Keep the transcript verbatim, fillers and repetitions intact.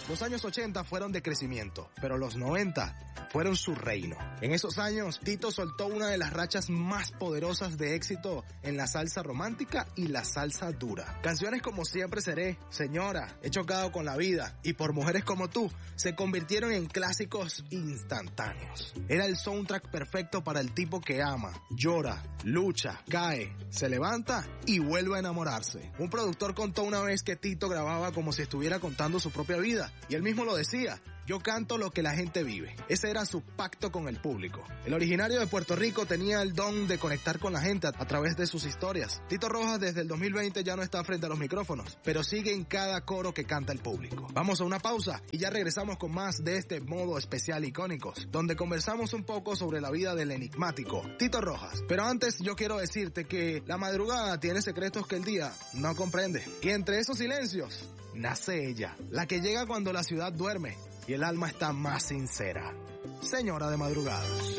Los años ochenta fueron de crecimiento, pero los noventa fueron su reino. En esos años, Tito soltó una de las rachas más poderosas de éxito en la salsa romántica y la salsa dura. Canciones como Siempre Seré, Señora, He Chocado con la Vida y Por Mujeres Como Tú se convirtieron en clásicos instantáneos. Era el soundtrack perfecto para el tipo que ama, llora, lucha, cae, se levanta y vuelve a enamorarse. Un productor contó una vez que Tito grababa como si estuviera contando su propia vida y él mismo lo decía: yo canto lo que la gente vive. Ese era su pacto con el público. El originario de Puerto Rico tenía el don de conectar con la gente a, a través de sus historias. Tito Rojas desde el dos mil veinte ya no está frente a los micrófonos, pero sigue en cada coro que canta el público. Vamos a una pausa y ya regresamos con más de este modo especial Icónicos, donde conversamos un poco sobre la vida del enigmático Tito Rojas. Pero antes yo quiero decirte que la madrugada tiene secretos que el día no comprende. Y entre esos silencios nace ella, la que llega cuando la ciudad duerme y el alma está más sincera. Señora de madrugada.